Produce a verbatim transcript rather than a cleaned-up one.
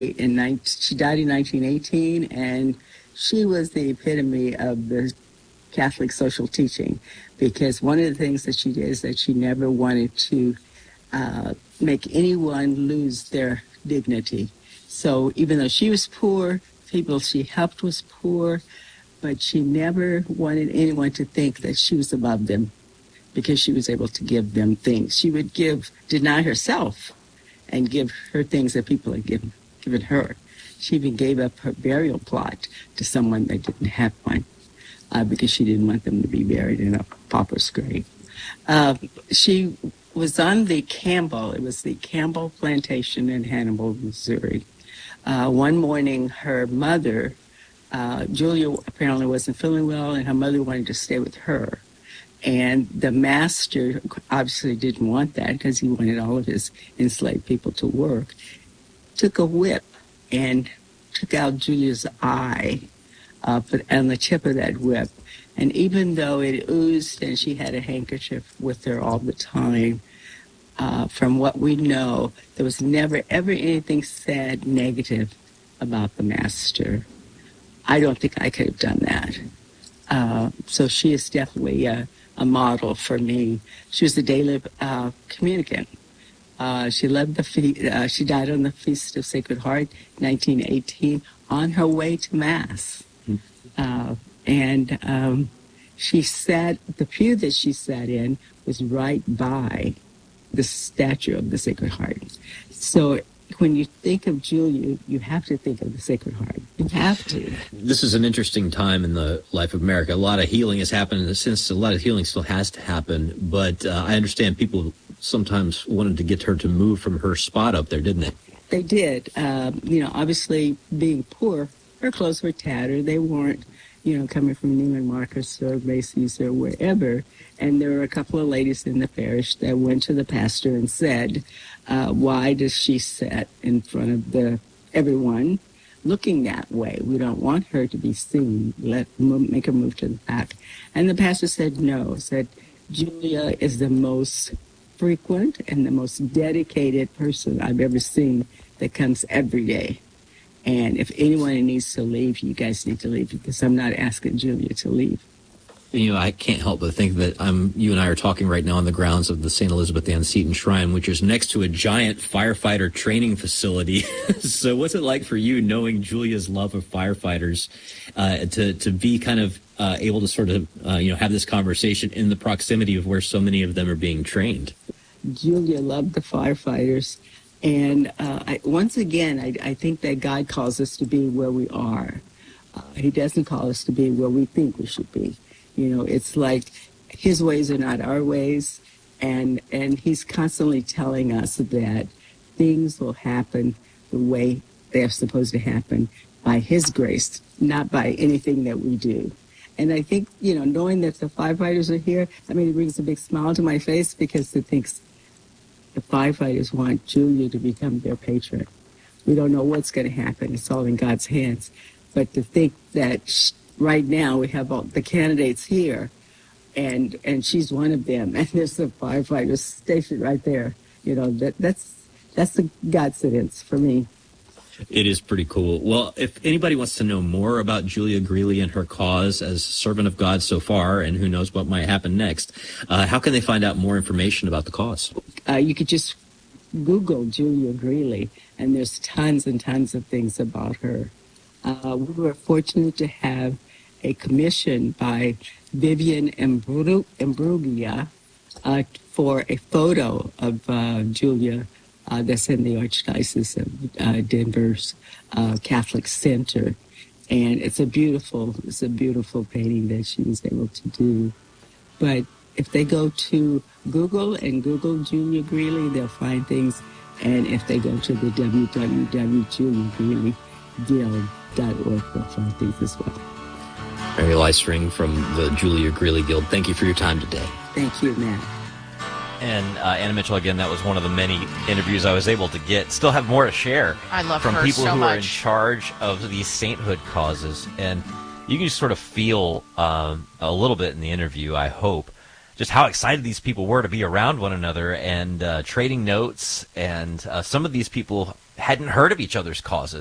in nine she died in nineteen eighteen, and she was the epitome of the Catholic social teaching, because one of the things that she did is that she never wanted to uh, make anyone lose their dignity. So even though she was poor, people she helped was poor, but she never wanted anyone to think that she was above them because she was able to give them things. She would give, deny herself and give her things that people had given, given her. She even gave up her burial plot to someone that didn't have one uh, because she didn't want them to be buried in a pauper's grave. Uh, she was on the Campbell, it was the Campbell Plantation in Hannibal, Missouri. Uh, one morning, her mother, uh, Julia apparently wasn't feeling well, and her mother wanted to stay with her. And the master obviously didn't want that because he wanted all of his enslaved people to work. Took a whip and took out Julia's eye uh, put on the tip of that whip. And even though it oozed and she had a handkerchief with her all the time, uh, from what we know, there was never, ever anything said negative about the master. I don't think I could have done that. Uh, so she is definitely a, a model for me. She was a daily uh, communicant. Uh, she loved the fe- uh, she died on the Feast of Sacred Heart, nineteen eighteen, on her way to Mass. Mm-hmm. Uh, and um, she sat, the pew that she sat in was right by the statue of the Sacred Heart. So when you think of Julia, you have to think of the Sacred Heart. You have to. This is an interesting time in the life of America. A lot of healing has happened, since a lot of healing still has to happen. But uh, I understand people sometimes wanted to get her to move from her spot up there, didn't they? They did. Um, you know, obviously being poor, her clothes were tattered. They weren't, you know, coming from Neiman Marcus or Macy's or wherever. And there were a couple of ladies in the parish that went to the pastor and said, uh, why does she sit in front of the everyone looking that way? We don't want her to be seen. Let make her move to the back. And the pastor said no, said Julia is the most frequent and the most dedicated person I've ever seen that comes every day. And if anyone needs to leave, you guys need to leave, because I'm not asking Julia to leave. You know, I can't help but think that I'm, you and I are talking right now on the grounds of the Saint Elizabeth Ann Seton Shrine, which is next to a giant firefighter training facility. So what's it like for you, knowing Julia's love of firefighters, uh, to, to be kind of uh, able to sort of, uh, you know, have this conversation in the proximity of where so many of them are being trained? Julia loved the firefighters. And uh, I, once again, I, I think that God calls us to be where we are. Uh, he doesn't call us to be where we think we should be. You know, it's like his ways are not our ways. And, and he's constantly telling us that things will happen the way they're supposed to happen by his grace, not by anything that we do. And I think, you know, knowing that the firefighters are here, I mean, it brings a big smile to my face, because it thinks the firefighters want Julia to become their patron. We don't know what's going to happen. It's all in God's hands. But to think that right now we have all the candidates here, and and she's one of them, and there's the firefighters stationed right there. You know, that that's that's the God sentence for me. It is pretty cool. Well, if anybody wants to know more about Julia Greeley and her cause as servant of God so far, and who knows what might happen next, uh, how can they find out more information about the cause? Uh, you could just Google Julia Greeley, and there's tons and tons of things about her. Uh, we were fortunate to have a commission by Vivian Imbru- Imbruglia uh, for a photo of uh, Julia uh, that's in the Archdiocese of uh, Denver's uh, Catholic Center. And it's a beautiful, it's a beautiful painting that she was able to do. But if they go to Google and Google Julia Greeley, they'll find things. And if they go to the w w w dot julia greeley guild dot org, they'll find things as well. Mary Lystring from the Julia Greeley Guild, thank you for your time today. Thank you, Matt. And uh, Anna Mitchell, again, that was one of the many interviews I was able to get. Still have more to share. I love from her people so who much. are in charge of these sainthood causes. And you can just sort of feel um, a little bit in the interview, I hope, just how excited these people were to be around one another and uh, trading notes. And uh, some of these people hadn't heard of each other's causes.